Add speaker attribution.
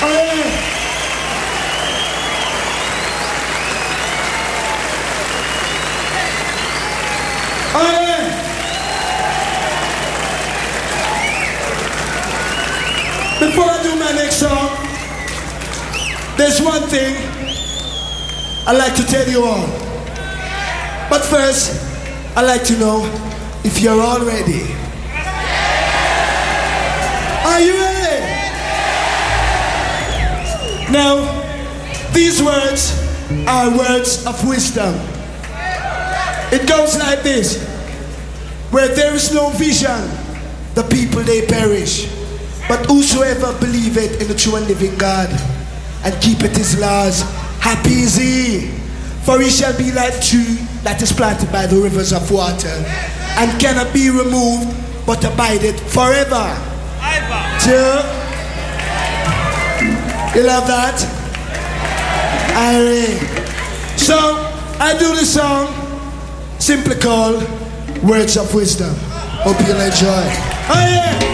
Speaker 1: Before I do my next song, there's one thing I'd like to tell you all. But first, I'd like to know if you're all ready. Are you ready? Now, these words are words of wisdom. It goes like this. Where there is no vision, the people they perish. But whosoever believeth in the true and living God and keepeth his laws, happy is he. For he shall be like tree that is planted by the rivers of water and cannot be removed, but abideth forever. Two. You love that? So I do the song simply called Words of Wisdom. Hope you'll enjoy. Oh yeah!